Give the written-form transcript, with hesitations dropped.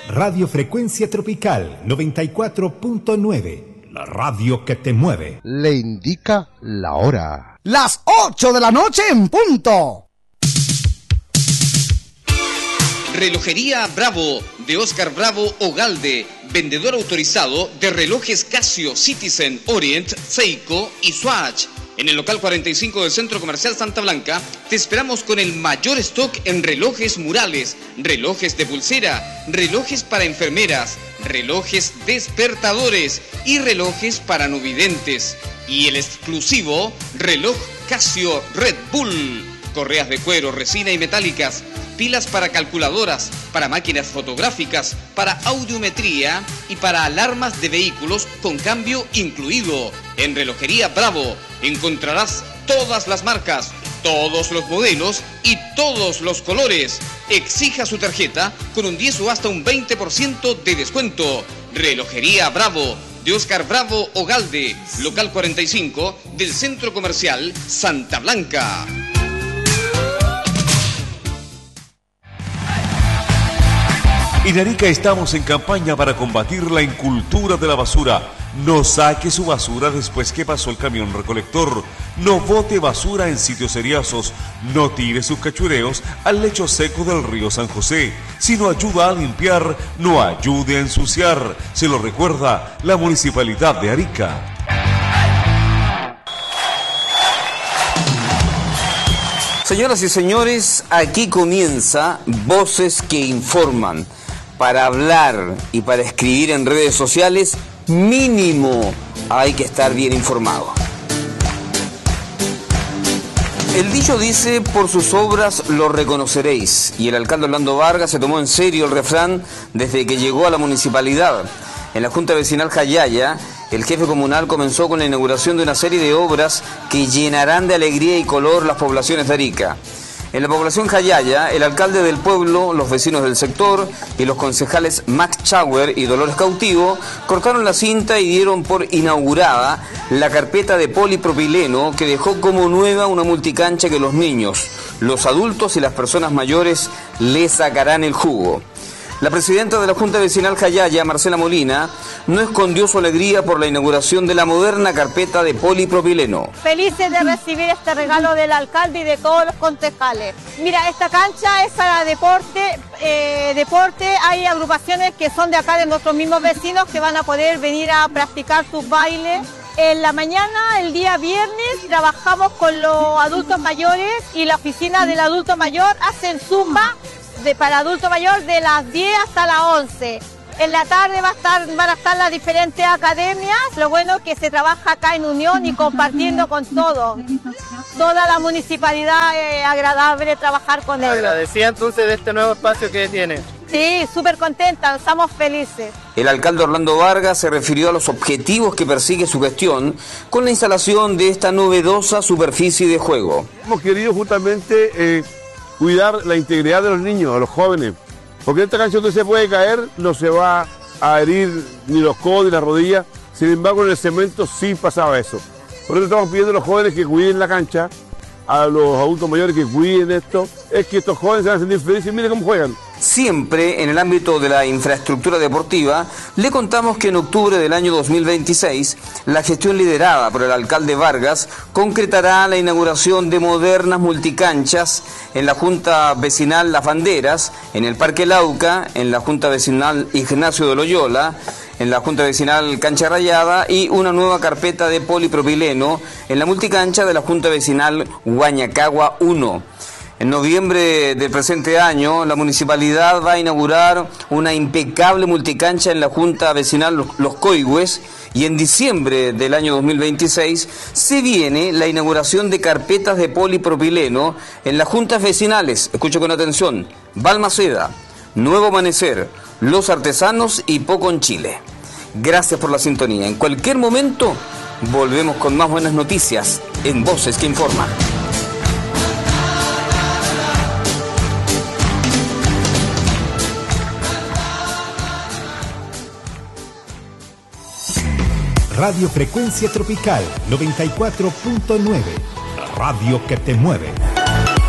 Radio Frecuencia Tropical 94.9, la radio que te mueve. Le indica la hora. Las 8 de la noche en punto. Relojería Bravo, de Oscar Bravo Ogalde, vendedor autorizado de relojes Casio, Citizen, Orient, Seiko y Swatch. En el local 45 del Centro Comercial Santa Blanca, te esperamos con el mayor stock en relojes murales, relojes de pulsera, relojes para enfermeras, relojes despertadores y relojes para no videntes. Y el exclusivo reloj Casio Red Bull, correas de cuero, resina y metálicas, pilas para calculadoras, para máquinas fotográficas, para audiometría y para alarmas de vehículos con cambio incluido. En Relojería Bravo encontrarás todas las marcas, todos los modelos y todos los colores. Exija su tarjeta con un 10 o hasta un 20% de descuento. Relojería Bravo, de Oscar Bravo Ogalde, local 45 del Centro Comercial Santa Blanca. En Arica estamos en campaña para combatir la incultura de la basura. No saque su basura después que pasó el camión recolector. No bote basura en sitios seriazos. No tire sus cachureos al lecho seco del río San José. Si no ayuda a limpiar, no ayude a ensuciar. Se lo recuerda la Municipalidad de Arica. Señoras y señores, aquí comienza Voces que Informan. Para hablar y para escribir en redes sociales, mínimo hay que estar bien informado. El dicho dice, por sus obras lo reconoceréis, y el alcalde Orlando Vargas se tomó en serio el refrán desde que llegó a la municipalidad. En la Junta Vecinal Jayaya, el jefe comunal comenzó con la inauguración de una serie de obras que llenarán de alegría y color las poblaciones de Arica. En la población Jayaya, el alcalde del pueblo, los vecinos del sector y los concejales Max Chauer y Dolores Cautivo cortaron la cinta y dieron por inaugurada la carpeta de polipropileno que dejó como nueva una multicancha que los niños, los adultos y las personas mayores le sacarán el jugo. La presidenta de la Junta Vecinal Jayaya, Marcela Molina, no escondió su alegría por la inauguración de la moderna carpeta de polipropileno. Felices de recibir este regalo del alcalde y de todos los concejales. Mira, esta cancha es para deporte. Hay agrupaciones que son de acá, de nuestros mismos vecinos, que van a poder venir a practicar sus bailes. En la mañana, el día viernes, trabajamos con los adultos mayores y la oficina del adulto mayor hacen zumba para adulto mayor de las 10 hasta las 11. En la tarde van a estar las diferentes academias. Lo bueno es que se trabaja acá en unión y compartiendo con todos. Toda la municipalidad es agradable trabajar con ellos. Agradecida entonces de este nuevo espacio que tiene. Sí, súper contenta, estamos felices. El alcalde Orlando Vargas se refirió a los objetivos que persigue su gestión con la instalación de esta novedosa superficie de juego. Hemos querido justamente cuidar la integridad de los niños, de los jóvenes, porque esta cancha donde se puede caer no se va a herir ni los codos ni las rodillas. Sin embargo, en el cemento sí pasaba eso. Por eso estamos pidiendo a los jóvenes que cuiden la cancha, a los adultos mayores que cuiden esto. Es que estos jóvenes se van a sentir felices. Miren cómo juegan. Siempre en el ámbito de la infraestructura deportiva, le contamos que en octubre del año 2026, la gestión liderada por el alcalde Vargas concretará la inauguración de modernas multicanchas en la Junta Vecinal Las Banderas, en el Parque Lauca, en la Junta Vecinal Ignacio de Loyola, en la Junta Vecinal Cancha Rayada y una nueva carpeta de polipropileno en la multicancha de la Junta Vecinal Huañacagua 1. En noviembre del presente año, la municipalidad va a inaugurar una impecable multicancha en la Junta Vecinal Los Coigües, y en diciembre del año 2026 se viene la inauguración de carpetas de polipropileno en las juntas vecinales. Escuche con atención: Balmaceda, Nuevo Amanecer, Los Artesanos y Poco en Chile. Gracias por la sintonía. En cualquier momento volvemos con más buenas noticias en Voces que Informan. Radio Frecuencia Tropical 94.9, la radio que te mueve.